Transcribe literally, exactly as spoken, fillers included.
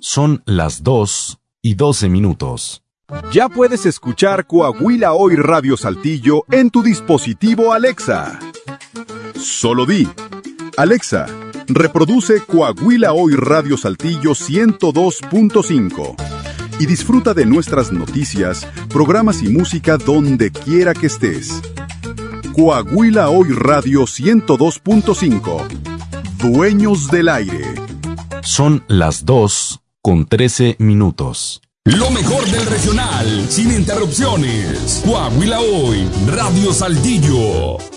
Son las dos y doce minutos. Ya puedes escuchar Coahuila Hoy Radio Saltillo en tu dispositivo Alexa. Solo di: Alexa, reproduce Coahuila Hoy Radio Saltillo ciento dos punto cinco y disfruta de nuestras noticias, programas y música donde quiera que estés. Coahuila Hoy Radio ciento dos punto cinco. Dueños del aire. Son las dos con trece minutos. Lo mejor del regional, sin interrupciones. Coahuila Hoy, Radio Saltillo.